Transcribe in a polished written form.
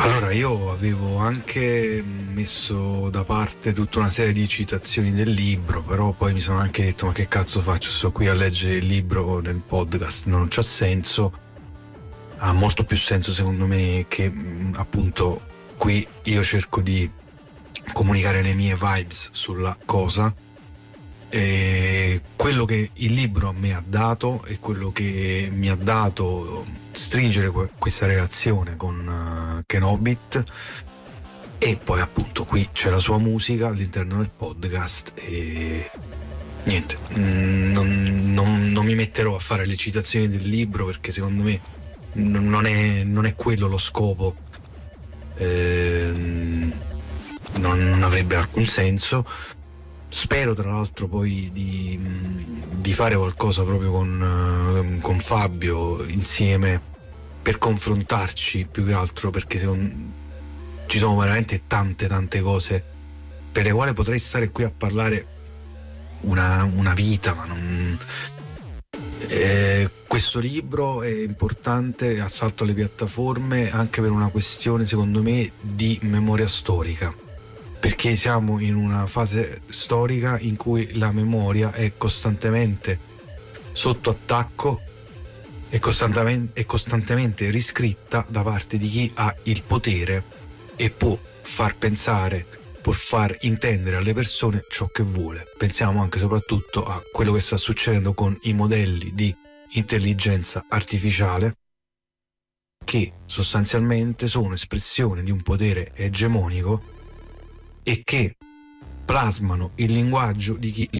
Allora, io avevo anche messo da parte tutta una serie di citazioni del libro, però poi mi sono anche detto: ma che cazzo faccio? Sto qui a leggere il libro nel podcast, non c'ha senso. Ha molto più senso secondo me che appunto qui io cerco di comunicare le mie vibes sulla cosa, e quello che il libro a me ha dato e quello che mi ha dato stringere questa relazione con Kenobit. E poi appunto qui c'è la sua musica all'interno del podcast e niente, non mi metterò a fare le citazioni del libro perché secondo me non è quello lo scopo, non avrebbe alcun senso. Spero tra l'altro poi di fare qualcosa proprio con Fabio insieme per confrontarci più che altro, perché ci sono veramente tante cose per le quali potrei stare qui a parlare una vita, ma non. Questo libro è importante, Assalto alle piattaforme, anche per una questione secondo me di memoria storica, perché siamo in una fase storica in cui la memoria è costantemente sotto attacco e costantemente riscritta da parte di chi ha il potere e può far pensare, può far intendere alle persone ciò che vuole. Pensiamo anche e soprattutto a quello che sta succedendo con i modelli di intelligenza artificiale, che sostanzialmente sono espressione di un potere egemonico e che plasmano il linguaggio di chi